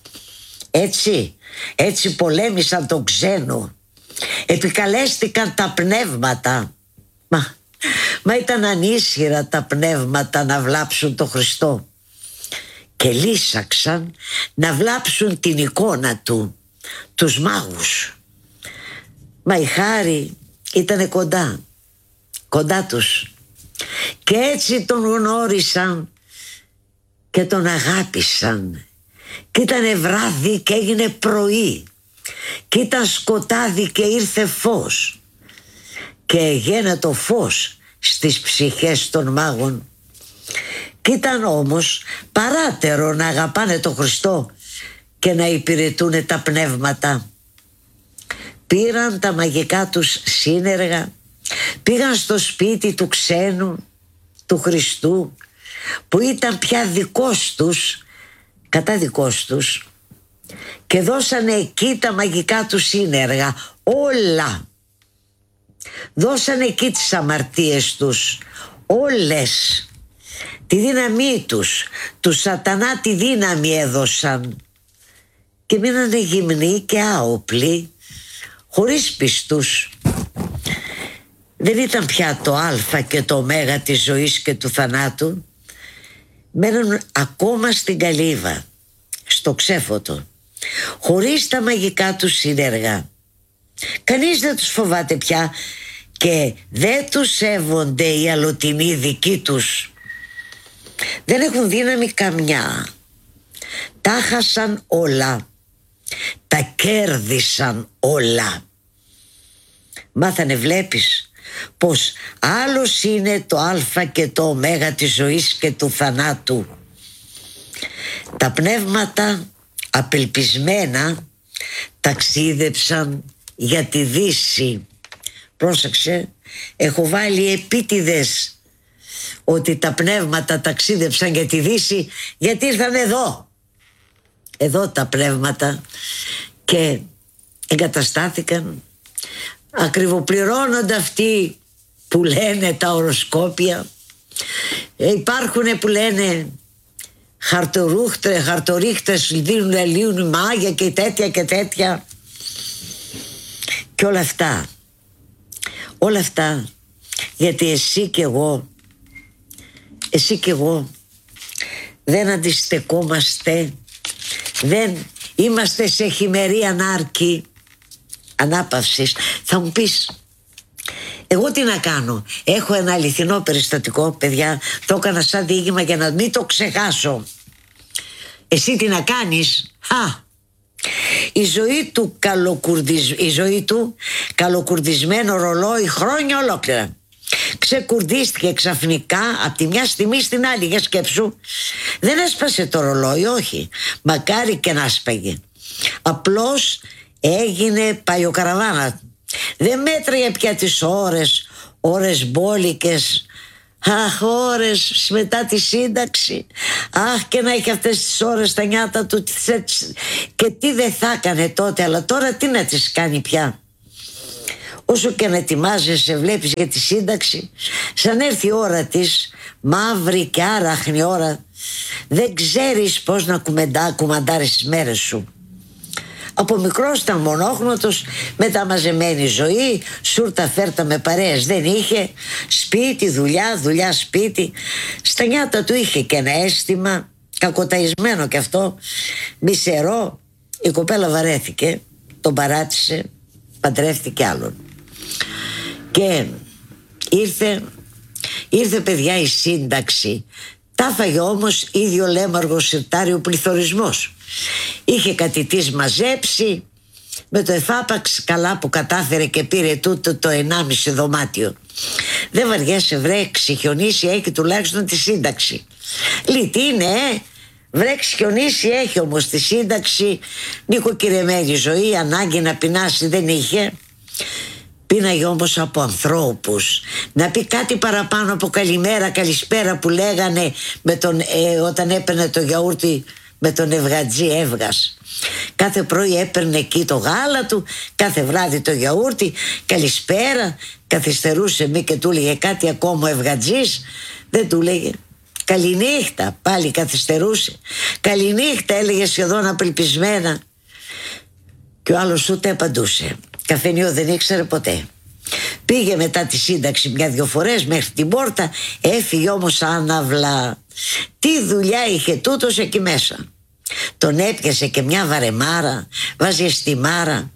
Έτσι πολέμησαν τον ξένο. Επικαλέστηκαν τα πνεύματα. Μα ήταν ανίσχυρα τα πνεύματα να βλάψουν τον Χριστό. Και λύσαξαν να βλάψουν την εικόνα του, τους μάγους. Μα η χάρη ήτανε κοντά τους. Και έτσι τον γνώρισαν και τον αγάπησαν. Κι ήτανε βράδυ και έγινε πρωί. Κι ήταν σκοτάδι και ήρθε φως. Και έγινε το φως στις ψυχές των μάγων. Κι ήταν όμως παράτερο να αγαπάνε τον Χριστό και να υπηρετούνε τα πνεύματα. Πήραν τα μαγικά τους σύνεργα, πήγαν στο σπίτι του ξένου, του Χριστού, που ήταν πια δικός τους, κατά δικός τους, και δώσανε εκεί τα μαγικά τους σύνεργα, όλα. Δώσανε εκεί τις αμαρτίες τους, όλες. Τη δύναμή τους, του σατανά τη δύναμη έδωσαν. Και μείνανε γυμνοί και άοπλοι, χωρίς πιστούς. Δεν ήταν πια το Α και το Ω της ζωής και του θανάτου. Μέναν ακόμα στην καλύβα, στο ξέφωτο, χωρίς τα μαγικά τους σύνεργα. Κανείς δεν τους φοβάται πια και δεν τους σέβονται οι αλλοτινοί δικοί τους. Δεν έχουν δύναμη καμιά. Τα χάσαν όλα. Τα κέρδισαν όλα. Μάθανε, βλέπεις, πως άλλος είναι το Α και το Ω της ζωής και του θανάτου. Τα πνεύματα απελπισμένα ταξίδεψαν για τη Δύση. Πρόσεξε, έχω βάλει επίτηδες ότι τα πνεύματα ταξίδεψαν για τη Δύση, γιατί ήρθαν εδώ τα πνεύματα και εγκαταστάθηκαν. Ακριβοπληρώνονται αυτοί που λένε τα οροσκόπια. Υπάρχουν που λένε χαρτορίχτες λίουν μάγια και τέτοια και τέτοια. Και όλα αυτά γιατί εσύ και εγώ δεν αντιστεκόμαστε, δεν είμαστε σε χειμερή ανάρκη ανάπαυσης. Θα μου πεις, εγώ τι να κάνω? Έχω ένα αληθινό περιστατικό, παιδιά, το έκανα σαν διήγημα για να μην το ξεχάσω. Εσύ τι να κάνεις? Η ζωή του καλοκουρδισμένο ρολόι χρόνια ολόκληρα. Ξεκουρδίστηκε ξαφνικά από τη μια στιγμή στην άλλη. Για σκέψου, δεν έσπασε το ρολόι, όχι, μακάρι και να έσπαγε. Απλώς έγινε παλιοκαραβάνα. Δεν μέτραγε πια τις ώρες μπόλικες. Αχ, ώρες μετά τη σύνταξη. Αχ, και να έχει αυτές τις ώρες στα νιάτα του. Και τι δεν θα έκανε τότε, αλλά τώρα τι να τις κάνει πια. Όσο και να ετοιμάζεσαι, βλέπεις για τη σύνταξη, σαν έρθει η ώρα της, μαύρη και άραχνη ώρα, δεν ξέρεις πώς να κουμαντάρεις τις μέρες σου. Από μικρός ήταν μονόχνοτος, μετά μαζεμένη ζωή, σούρτα φέρτα με παρέες δεν είχε, σπίτι, δουλειά, δουλειά, σπίτι. Στα νιάτα του είχε και ένα αίσθημα, κακοταϊσμένο κι αυτό, μισερό. Η κοπέλα βαρέθηκε, τον παράτησε, παντρεύτηκε άλλον. Και ήρθε παιδιά η σύνταξη. Τα φάγε όμως ίδιο λέμαργο σιρτάριο πληθωρισμός. Είχε κάτι της μαζέψει, με το εφάπαξ καλά που κατάφερε και πήρε τούτο το 1,5 δωμάτιο. Δεν βαριέσαι βρε, ξεχιονίσει έχει τουλάχιστον τη σύνταξη. Λέει τι είναι βρε, ξεχιονίσει έχει όμως τη σύνταξη. Νοικοκυρεμένη ζωή, ανάγκη να πεινάσει δεν είχε. Πίναγε όμως από ανθρώπους. Να πει κάτι παραπάνω από καλημέρα, καλησπέρα που λέγανε όταν έπαιρνε το γιαούρτι με τον Ευγατζή Εύγας. Κάθε πρωί έπαιρνε εκεί το γάλα του, κάθε βράδυ το γιαούρτι, καλησπέρα. Καθυστερούσε μη και του έλεγε κάτι ακόμα ο Ευγατζής, δεν του λέγε καληνύχτα, πάλι καθυστερούσε. Καληνύχτα έλεγε σχεδόν απελπισμένα. Και ο άλλος ούτε απαντούσε. Καφενείο δεν ήξερε ποτέ. Πήγε μετά τη σύνταξη 1-2 φορές μέχρι την πόρτα, έφυγε όμως άναυλα. Τι δουλειά είχε τούτος εκεί μέσα. Τον έπιασε και μια βαρεμάρα, βάζει στιμάρα.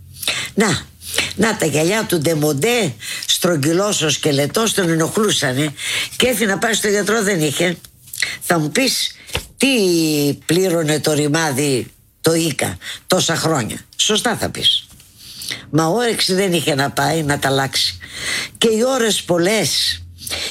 Να τα γυαλιά του ντεμοντέ, στρογγυλός ο σκελετός, τον ενοχλούσανε. Και έφυγε να πάει στο γιατρό, δεν είχε. Θα μου πεις τι πλήρωνε το ρημάδι το Ίκα τόσα χρόνια. Σωστά θα πεις. Μα όρεξη δεν είχε να πάει να τα αλλάξει. Και οι ώρες πολλές,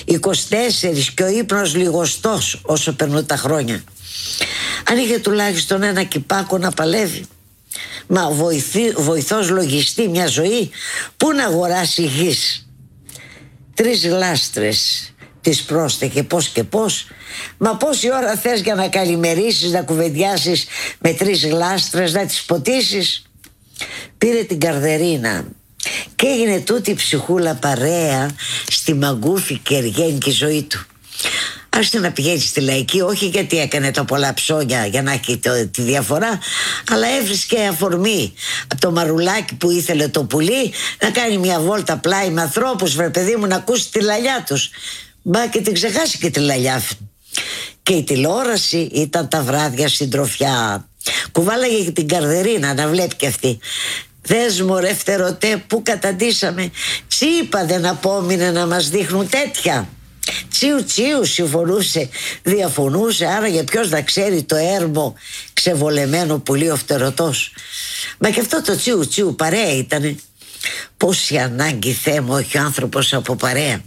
24, και ο ύπνος λιγοστός όσο περνούν τα χρόνια. Αν είχε τουλάχιστον ένα κυπάκο να παλεύει. Μα βοηθός λογιστή μια ζωή, πού να αγοράσει γης. 3 γλάστρες της πρόστεχε πώς και πώς. Μα πόση ώρα θες για να καλημερίσεις, να κουβεντιάσεις με 3 γλάστρες, να τις ποτίσεις. Πήρε την καρδερίνα και έγινε τούτη η ψυχούλα παρέα στη μαγκούφη και εργένικη ζωή του. Άρχισε να πηγαίνει στη λαϊκή, όχι γιατί έκανε τα πολλά ψώνια για να έχει τη διαφορά, αλλά έβρισκε αφορμή από το μαρουλάκι που ήθελε το πουλί να κάνει μια βόλτα πλάι με ανθρώπους, βρε παιδί μου, να ακούσει τη λαλιά τους. Μπα και την ξεχάσει και τη λαλιά. Και η τηλεόραση ήταν τα βράδια συντροφιά. Κουβάλαγε την καρδερίνα να βλέπει και αυτή. Δες μωρέ φτερωτέ που καταντήσαμε. Τσίπα δεν απόμεινε να μας δείχνουν τέτοια. Τσίου τσίου συμφωνούσε, διαφωνούσε. Άραγε ποιος να ξέρει το έρμο ξεβολεμένο πουλί ο φτερωτός. Μα και αυτό το τσίου τσίου παρέα ήτανε. Πόση ανάγκη Θεέ μου έχει ο άνθρωπος από παρέα.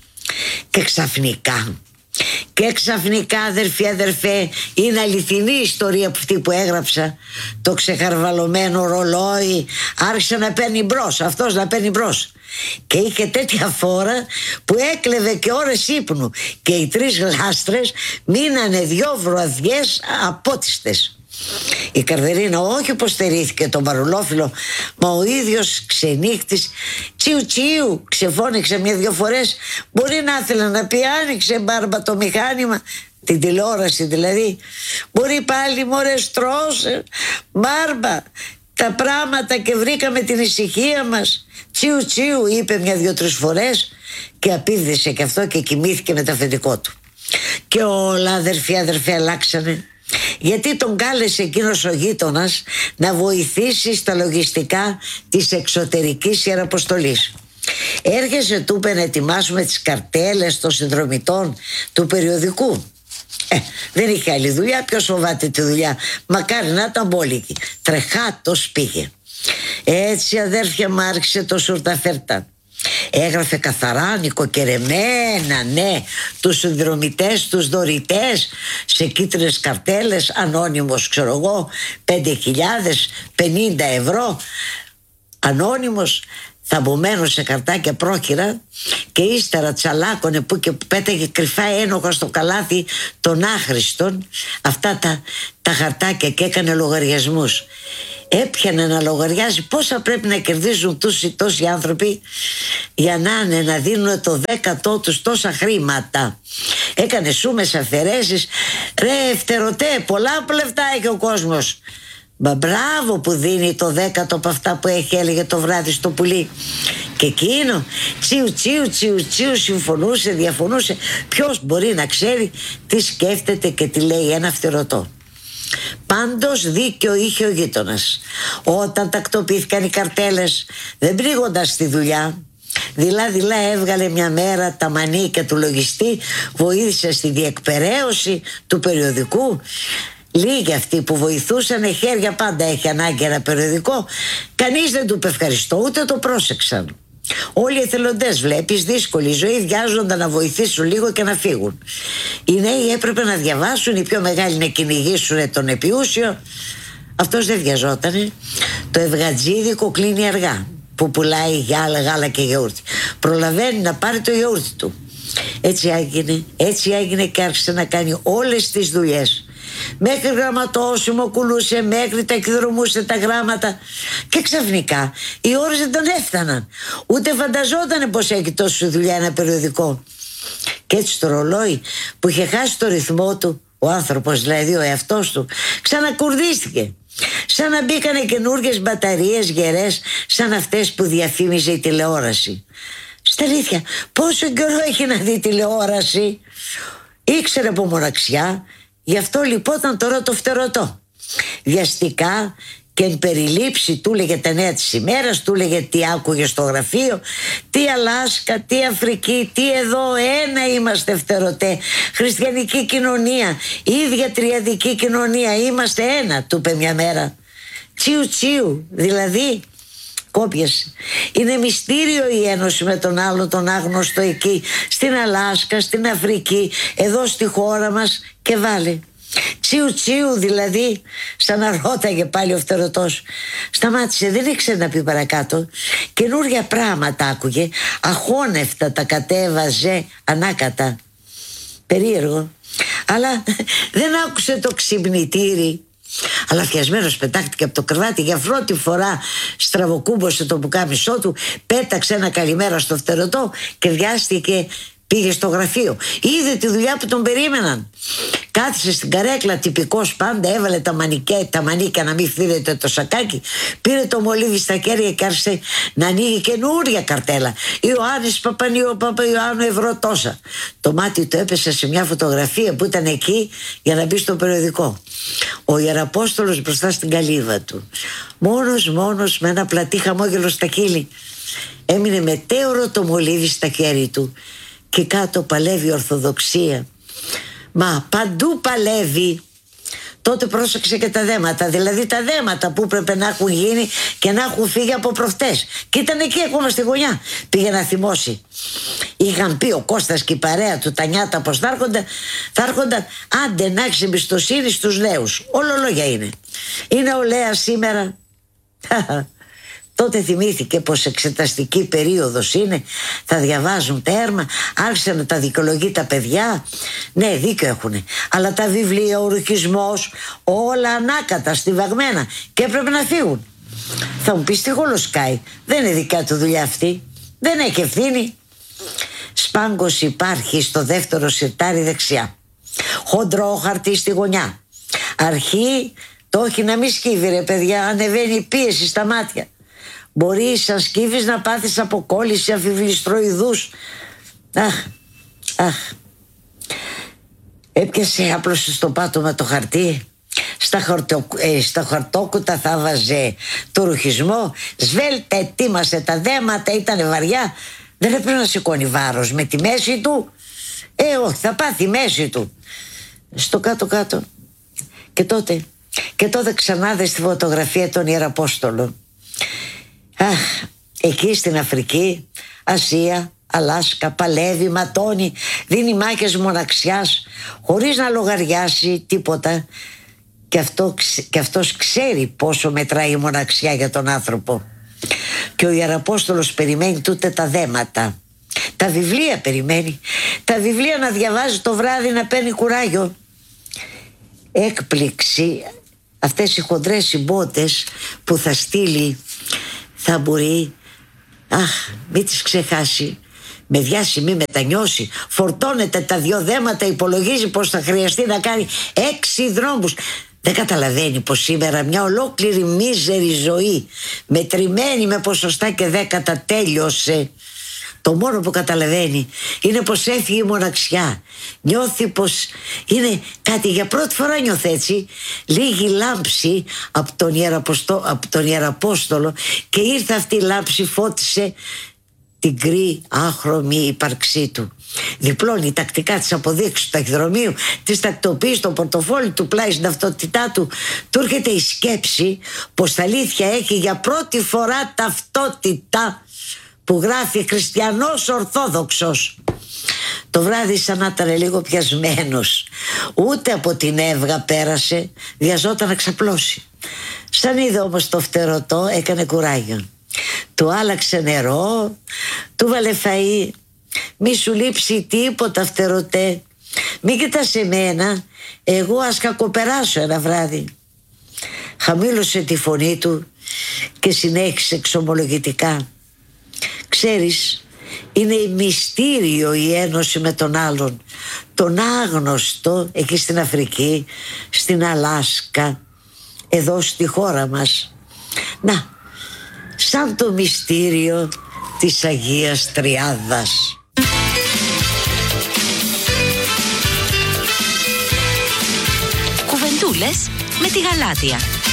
Και ξαφνικά αδερφέ, είναι αληθινή η ιστορία αυτή που έγραψα. Το ξεχαρβαλωμένο ρολόι άρχισε να παίρνει μπρος, αυτός να παίρνει μπρος. Και είχε τέτοια φόρα που έκλεβε και ώρες ύπνου. Και οι 3 γλάστρες μείνανε 2 βρωδιές απότιστες. Η καρδερίνα όχι πως στερήθηκε το μαρουλόφυλλο, μα ο ίδιος ξενύχτης τσιου τσιου ξεφώνηξε 1-2 φορές. Μπορεί να ήθελε να πει άνοιξε μπάρμπα το μηχάνημα, την τηλεόραση δηλαδή. Μπορεί πάλι μωρέ στρώσε μπάρμπα τα πράγματα και βρήκαμε την ησυχία μας. Τσιου τσιου είπε 1-2-3 φορές και απίβδησε και αυτό και κοιμήθηκε με το αφεντικό του. Και όλα αδερφέ αλλάξανε. Γιατί τον κάλεσε εκείνος ο γείτονας να βοηθήσει στα λογιστικά της εξωτερικής ιεραποστολής. Έρχεσαι, του είπε, να ετοιμάσουμε τις καρτέλες των συνδρομητών του περιοδικού. Δεν είχε άλλη δουλειά, ποιος φοβάται τη δουλειά. Μακάρι να ήταν μπόλικη. Τρεχάτος πήγε. Έτσι αδέρφια μου άρχισε το σουρταφέρτα. Έγραφε καθαρά, νοικοκαιρεμένα, ναι, τους συνδρομητές, τους δωρητές σε κίτρινες καρτέλες, ανώνυμος ξέρω εγώ, 5.000, 50 ευρώ, ανώνυμος. θαμπομένο σε χαρτάκια πρόχειρα, και ύστερα τσαλάκωνε που και που, πέταγε κρυφά ένοχα στο καλάθι των άχρηστων αυτά τα χαρτάκια και έκανε λογαριασμούς. Έπιανε να λογαριάζει πόσα πρέπει να κερδίζουν τόσοι άνθρωποι για να δίνουν το 10ο τους τόσα χρήματα. Έκανε σούμες αφαιρέσεις. Ρε φτερωτέ, πολλά λεφτά έχει ο κόσμος. Μα μπράβο που δίνει το 10ο από αυτά που έχει, έλεγε το βράδυ στο πουλί. Και εκείνο τσιου συμφωνούσε, διαφωνούσε. Ποιος μπορεί να ξέρει τι σκέφτεται και τι λέει ένα φτερωτό. Πάντως δίκιο είχε ο γείτονας. Όταν τακτοποιήθηκαν οι καρτέλες, δεν πνίγοντας στη δουλειά, δειλά έβγαλε μια μέρα τα μανίκια του λογιστή, βοήθησε στη διεκπεραίωση του περιοδικού. Λίγοι αυτοί που βοηθούσαν, χέρια πάντα έχει ανάγκη ένα περιοδικό. Κανείς δεν του είπε ευχαριστώ, ούτε το πρόσεξαν. Όλοι οι εθελοντές, βλέπεις, δύσκολη ζωή, βιάζονταν να βοηθήσουν λίγο και να φύγουν. Οι νέοι έπρεπε να διαβάσουν, οι πιο μεγάλοι να κυνηγήσουν τον επιούσιο. Αυτός δεν βιαζότανε. Το ευγατζίδικο κλείνει αργά, που πουλάει γάλα και γιαούρτι. Προλαβαίνει να πάρει το γιαούρτι του. Έτσι έγινε και άρχισε να κάνει όλες τις δουλειές. Μέχρι γραμματόσημο κουλούσε, μέχρι ταχυδρομούσε τα γράμματα. Και ξαφνικά οι ώρες δεν τον έφταναν. Ούτε φανταζόταν πως έχει τόση δουλειά ένα περιοδικό. Και έτσι το ρολόι που είχε χάσει το ρυθμό του, ο άνθρωπος δηλαδή, ο εαυτός του, ξανακουρδίστηκε. Σαν να μπήκανε καινούργιες μπαταρίες γερές, σαν αυτές που διαφήμιζε η τηλεόραση. Στα αλήθεια, πόσο καιρό έχει να δει τηλεόραση? Ήξερε από μοναξιά. Γι' αυτό λυπόταν τώρα το φτερωτό. Βιαστικά και εν περιλήψη του λέγε τα νέα της ημέρας, του λέγε τι άκουγε στο γραφείο, τι Αλάσκα, τι Αφρική, τι εδώ, ένα είμαστε φτερωτέ, χριστιανική κοινωνία, ίδια τριαδική κοινωνία, είμαστε ένα, του είπε μια μέρα. Τσιου, δηλαδή κόπιασε. Είναι μυστήριο η ένωση με τον άλλον, τον άγνωστο εκεί, στην Αλάσκα, στην Αφρική, εδώ στη χώρα μας, και βάλε. Τσιου, δηλαδή, σαν να ρώταγε πάλι ο φτερωτός. Σταμάτησε, δεν ήξερε να πει παρακάτω. Καινούρια πράγματα άκουγε, αχώνευτα τα κατέβαζε ανάκατα. Περίεργο. Αλλά δεν άκουσε το ξυπνητήρι. Αλλά φιασμένος πετάχτηκε από το κρεβάτι, για πρώτη φορά στραβοκούμπωσε το πουκάμισό του, πέταξε ένα καλημέρα στο φτερωτό και βιάστηκε. Πήγε στο γραφείο, είδε τη δουλειά που τον περίμεναν. Κάθισε στην καρέκλα, τυπικός πάντα, έβαλε τα μανίκια να μην φύρεται το σακάκι. Πήρε το μολύβι στα χέρια και άρχισε να ανοίγει καινούρια καρτέλα. Ιωάννης Παπανίου, Παπαϊωάννου, ευρώ τόσα. Το μάτι του έπεσε σε μια φωτογραφία που ήταν εκεί για να μπει στο περιοδικό. Ο Ιεραπόστολος μπροστά στην καλύβα του. Μόνος με ένα πλατή χαμόγελο στα χείλη. Έμεινε μετέωρο το μολύβι στα χέρια του. Και κάτω παλεύει η Ορθοδοξία. Μα παντού παλεύει. Τότε πρόσεξε και τα δέματα. Δηλαδή τα δέματα που έπρεπε να έχουν γίνει και να έχουν φύγει από προχτές. Και ήταν εκεί ακόμα στη γωνιά. Πήγε να θυμώσει. Είχαν πει ο Κώστας και η παρέα του, τα νιάτα πως θα έρχονταν. Άντε να έχεις εμπιστοσύνη στους νέους. Όλο λόγια είναι. Είναι ο Λέας σήμερα. Τότε θυμήθηκε πως εξεταστική περίοδος είναι, θα διαβάζουν τέρμα, άρχισε να τα δικαιολογεί τα παιδιά. Ναι, δίκιο έχουνε. Αλλά τα βιβλία, ο ρουχισμός, όλα ανάκατα, στιβαγμένα, και έπρεπε να φύγουν. Θα μου πεις τι γολοσκάει, δεν είναι δικιά του δουλειά αυτή, δεν έχει ευθύνη. Σπάγκος υπάρχει στο δεύτερο σιρτάρι δεξιά. Χοντρό χαρτί στη γωνιά. Αρχή το όχι να μη σκύβει ρε παιδιά, ανεβαίνει η πίεση στα μάτια. Μπορεί σαν σκύβεις να πάθεις αποκόλληση αφιβλιστροειδούς. Αχ. Έπιασε, άπλωσε στο πάτωμα το χαρτί. Στα χαρτόκουτα θα βάζε το ρουχισμό. Σβέλτα, ετοίμασε τα δέματα, ήταν βαριά. Δεν έπρεπε να σηκώνει βάρος με τη μέση του. Όχι, θα πάθει η μέση του. Στο κάτω-κάτω. Και τότε ξανά δε στη φωτογραφία των Ιεραπόστολων. Εκεί στην Αφρική, Ασία, Αλάσκα, παλεύει, ματώνει, δίνει μάχες μοναξιάς, χωρίς να λογαριάσει τίποτα. Και αυτός ξέρει πόσο μετράει η μοναξιά για τον άνθρωπο. και ο Ιεραπόστολος περιμένει τούτα τα δέματα. Τα βιβλία περιμένει. Τα βιβλία να διαβάζει το βράδυ, να παίρνει κουράγιο. Έκπληξη, αυτές οι χοντρές συμπότες που θα στείλει, θα μπορεί, μην τις ξεχάσει, με διάσει, μη μετανιώσει. Φορτώνεται τα 2 δέματα, υπολογίζει πως θα χρειαστεί να κάνει 6 δρόμους. Δεν καταλαβαίνει πως σήμερα μια ολόκληρη μίζερη ζωή, μετρημένη με ποσοστά και δέκατα, τέλειωσε. Το μόνο που καταλαβαίνει είναι πως έφυγε η μοναξιά. Νιώθει πως είναι κάτι, για πρώτη φορά νιώθει έτσι, λίγη λάμψη από τον Ιεραπόστολο, και ήρθε αυτή η λάμψη, φώτισε την κρύη άχρωμη ύπαρξή του. Διπλώνει τακτικά τις αποδείξεις του ταχυδρομείου, τις τακτοποιεί στο πορτοφόλι του, πλάι στην ταυτότητά του. Του έρχεται η σκέψη πως τα αλήθεια έχει για πρώτη φορά ταυτότητα, που γράφει χριστιανός Ορθόδοξος. Το βράδυ σαν να ήταν λίγο πιασμένος. Ούτε από την έβγα πέρασε, βιαζόταν να ξαπλώσει. Σαν είδε όμως το φτερωτό, έκανε κουράγιο. Του άλλαξε νερό, του βάλε φαΐ. Μη σου λείψει τίποτα, φτερωτέ. Μη κοιτάς εμένα, εγώ ας κακοπεράσω ένα βράδυ. Χαμήλωσε τη φωνή του και συνέχισε εξομολογητικά. Ξέρεις, είναι μυστήριο η ένωση με τον άλλον, τον άγνωστο εκεί στην Αφρική, στην Αλάσκα, εδώ στη χώρα μας. Να, σαν το μυστήριο της Αγίας Τριάδας. Κουβεντούλες με τη Γαλάτεια.